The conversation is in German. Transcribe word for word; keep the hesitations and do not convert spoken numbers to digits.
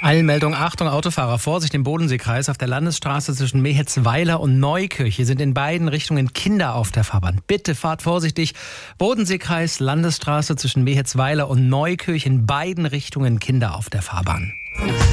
Eilmeldung, Achtung, Autofahrer, Vorsicht im Bodenseekreis. Auf der Landesstraße zwischen Mehetzweiler und Neukirche sind in beiden Richtungen Kinder auf der Fahrbahn. Bitte fahrt vorsichtig. Bodenseekreis, Landesstraße zwischen Mehetzweiler und Neukirche, in beiden Richtungen Kinder auf der Fahrbahn.